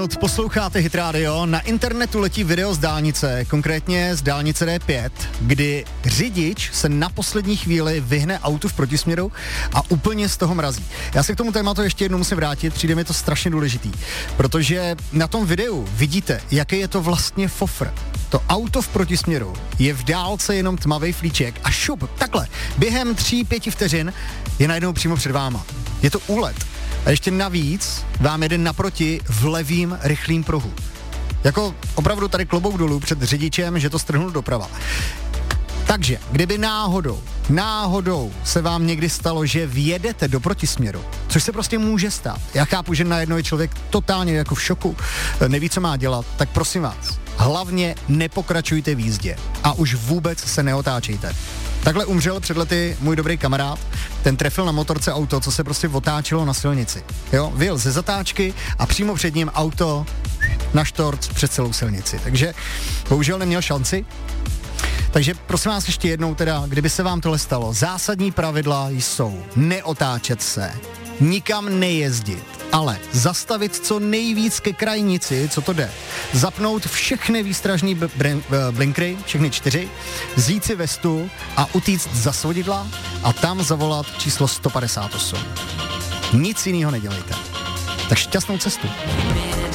Posloucháte Hit Radio, na internetu letí video z dálnice, konkrétně z dálnice D5, kdy řidič se na poslední chvíli vyhne autu v protisměru a úplně z toho mrazí. Já se k tomu tématu ještě jednou musím vrátit, přijde mi to strašně důležitý, protože na tom videu vidíte, jaký je to vlastně fofr. To auto v protisměru je v dálce jenom tmavý flíček a šup, takhle, během 3-5 vteřin je najednou přímo před váma. Je to úlet. A ještě navíc vám jede naproti v levým rychlým pruhu. Jako opravdu tady klobouk dolů před řidičem, že to strhnul doprava. Takže, kdyby náhodou se vám někdy stalo, že vjedete do protisměru, což se prostě může stát. Já chápu, že najednou je člověk totálně jako v šoku, neví, co má dělat, tak prosím vás, hlavně nepokračujte v jízdě a už vůbec se neotáčejte. Takhle umřel před lety můj dobrý kamarád, ten trefil na motorce auto, co se prostě otáčelo na silnici. Jo, vyjel ze zatáčky a přímo před ním auto na štorc přes celou silnici. Takže bohužel neměl šanci. Takže prosím vás ještě jednou teda, kdyby se vám tohle stalo, zásadní pravidla jsou neotáčet se, nikam nejezdit, ale zastavit co nejvíc ke krajnici, co to jde. Zapnout všechny výstražní blinkry, všechny 4, vzít si vestu a utíct za svodidla a tam zavolat číslo 158. Nic jiného nedělejte. Tak šťastnou cestu.